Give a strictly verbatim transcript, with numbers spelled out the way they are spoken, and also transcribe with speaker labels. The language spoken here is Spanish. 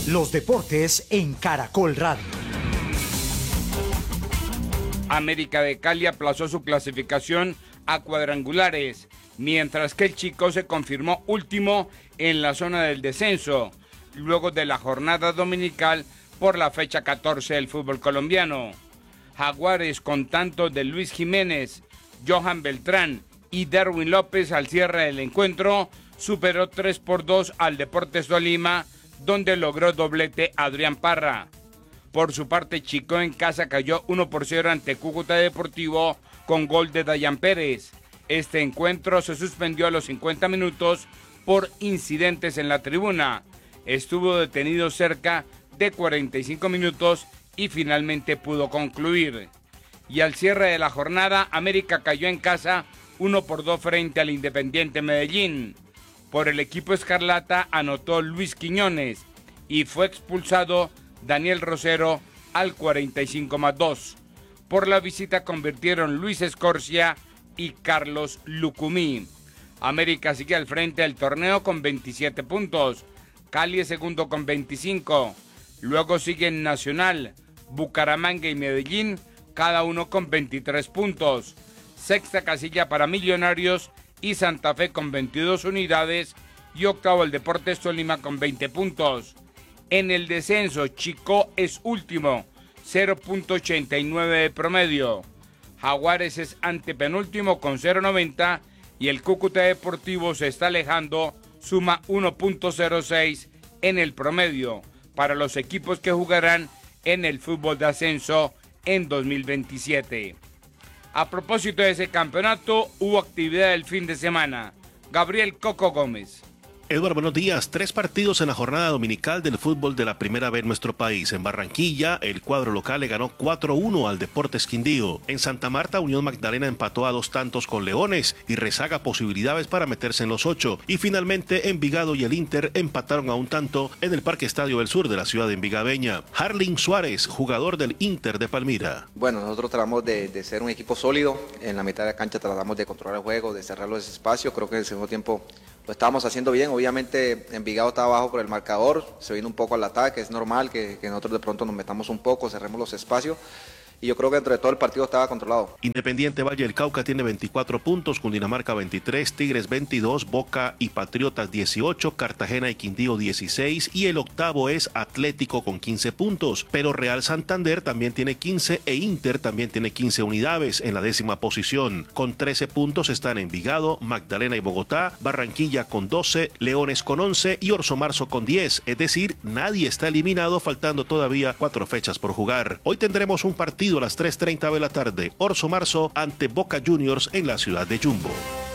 Speaker 1: Los deportes en Caracol Radio.
Speaker 2: América de Cali aplazó su clasificación a cuadrangulares, mientras que el Chico se confirmó último en la zona del descenso, luego de la jornada dominical por la fecha catorce del fútbol colombiano. Jaguares, con tanto de Luis Jiménez, Johan Beltrán y Derwin López al cierre del encuentro, superó tres por dos al Deportes Tolima, donde logró doblete Adrián Parra. Por su parte, Chico en casa cayó uno por cero ante Cúcuta Deportivo con gol de Dayan Pérez. Este encuentro se suspendió a los cincuenta minutos por incidentes en la tribuna. Estuvo detenido cerca de cuarenta y cinco minutos y finalmente pudo concluir. Y al cierre de la jornada, América cayó en casa uno por dos frente al Independiente Medellín. Por el equipo escarlata anotó Luis Quiñones y fue expulsado Daniel Rosero al cuarenta y cinco más dos. Por la visita convirtieron Luis Escorcia y Carlos Lucumí. América sigue al frente del torneo con veintisiete puntos. Cali es segundo con veinticinco. Luego siguen Nacional, Bucaramanga y Medellín, cada uno con veintitrés puntos. Sexta casilla para Millonarios y Santa Fe con veintidós unidades. Y octavo el Deportes Tolima con veinte puntos. En el descenso, Chico es último, cero punto ochenta y nueve de promedio. Jaguares es antepenúltimo con cero punto noventa y el Cúcuta Deportivo se está alejando, suma uno punto cero seis en el promedio para los equipos que jugarán en el fútbol de ascenso en dos mil veintisiete. A propósito de ese campeonato, hubo actividad el fin de semana. Gabriel Coco Gómez.
Speaker 3: Eduardo, buenos días. Tres partidos en la jornada dominical del fútbol de la primera vez en nuestro país. En Barranquilla, el cuadro local le ganó cuatro uno al Deportes Quindío. En Santa Marta, Unión Magdalena empató a dos tantos con Leones y rezaga posibilidades para meterse en los ocho. Y finalmente, Envigado y el Inter empataron a un tanto en el Parque Estadio del Sur de la ciudad de Envigabeña. Harling Suárez, jugador del Inter de Palmira.
Speaker 4: Bueno, nosotros tratamos de, de ser un equipo sólido. En la mitad de la cancha tratamos de controlar el juego, de cerrar los espacios. Creo que en el segundo tiempo lo estábamos haciendo bien. Obviamente Envigado está abajo por el marcador, se vino un poco al ataque, es normal que, que nosotros de pronto nos metamos un poco, cerremos los espacios. Y yo creo que dentro de todo el partido estaba controlado.
Speaker 3: Independiente Valle del Cauca tiene veinticuatro puntos, Cundinamarca veintitrés, Tigres veintidós, Boca y Patriotas dieciocho, Cartagena y Quindío dieciséis y el octavo es Atlético con quince puntos. Pero Real Santander también tiene quince e Inter también tiene quince unidades en la décima posición. Con trece puntos están Envigado, Magdalena y Bogotá, Barranquilla con doce, Leones con once y Orso Marzo con diez. Es decir, nadie está eliminado, faltando todavía cuatro fechas por jugar. Hoy tendremos un partido a las tres treinta de la tarde, Orso Marzo ante Boca Juniors en la ciudad de Jumbo.